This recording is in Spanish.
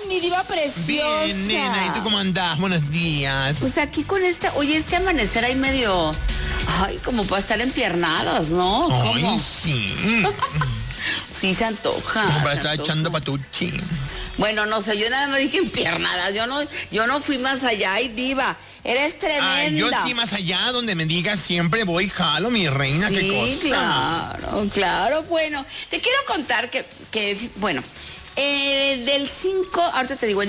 mi diva preciosa. Bien, nena, ¿y tú cómo andás? Buenos días. Pues aquí con este amanecer ahí medio, como para estar empiernadas, ¿no? Ay, ¿Cómo? sí. Sí se antoja. Como para se estar antoja. echando patuchi. Bueno, no sé, yo nada más dije empiernadas, yo no fui más allá, ay, diva, eres tremenda. Ay, yo sí, más allá, donde me digas siempre voy, jalo, mi reina, qué Sí, cosa. claro, bueno, te quiero contar que bueno, del 5, ahorita te digo,